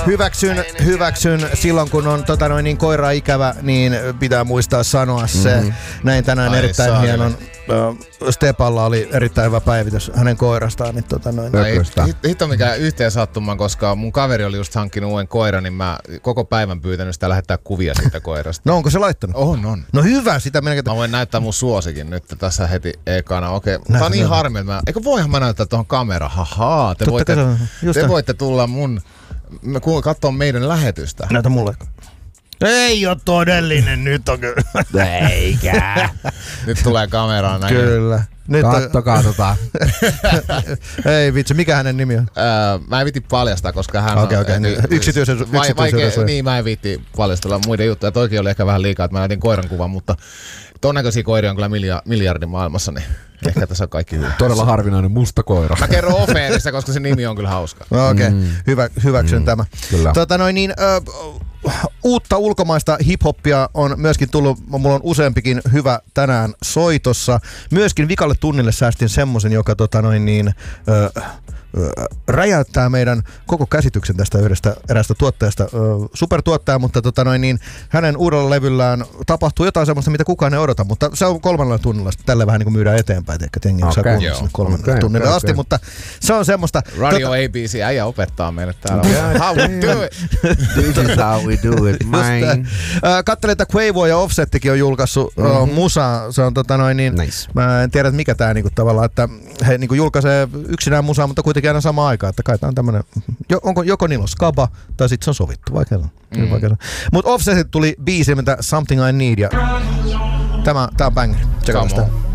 Hyväksyn silloin, kun on niin koira ikävä, niin pitää muistaa sanoa se. Näin tänään erittäin hienon. Stepalla oli erittäin hyvä päivitys hänen koirastaan. Niin Hitto mikä yhteen sattumaan, koska mun kaveri oli just hankkinut uuden koiran, niin mä koko päivän pyytänyt sitä lähettää kuvia siitä koirasta. No onko se laittanut? On. No hyvä, sitä minä... Mä voin näyttää mun suosikin nyt tässä heti ekana. Okei, tää on niin harmi, että eikö voihan mä näyttää tuohon kameraan? Hahaa, te voitte tulla mun... Katsoa meidän lähetystä. Näytä mulle. Ei oo todellinen, nyt on kyllä. Eikä. Nyt tulee kameraan näin. Kyllä. Katsotaan. Ei vitsi, mikä hänen nimi on? Mä en viitti paljastaa, koska hän on... Niin. Yksityisyyden. Niin, mä en viitti paljastella muiden juttuja. Toikin oli ehkä vähän liikaa, että mä näytin koiran kuvan, mutta ton näköisiä koiria on kyllä miljardin maailmassa, niin ehkä tässä on kaikki hyvä. Todella harvinainen musta koira. Mä kerron off-airissa, koska se nimi on kyllä hauska. Okei, hyväksyn tämä. Kyllä. Uutta ulkomaista hip-hoppia on myöskin tullut, mulla on useampikin hyvä tänään soitossa. Myöskin vikalle tunnille säästin semmosen, joka räjäyttää meidän koko käsityksen tästä eräästä tuottajasta. Supertuottaja, mutta hänen uudella levyllään tapahtuu jotain semmoista, mitä kukaan ei odota, mutta se on 3 tunnilla, tälle vähän niin kuin myydään eteenpäin, ehkä jengi saa kuunnella sinne 3 tunnille asti, mutta se on semmoista. Radio ABC, äijä opettaa meille täällä. How we do it? This is how we do it, man. Katselin, että Quavo ja Offsettikin on julkaissut musaa. Se on nice. Mä en tiedä, mikä tää niinku tavallaan, että he niinku julkaisee yksinään musaa, mutta kuitenkin aina samaan aikaan, että kai tää on tämmönen, onko joko niillä on skaba, tai sit se on sovittu, vaikka Mut Offsetit tuli biisi, mitä Something I Need, ja tää on banger. Tsekata sitä.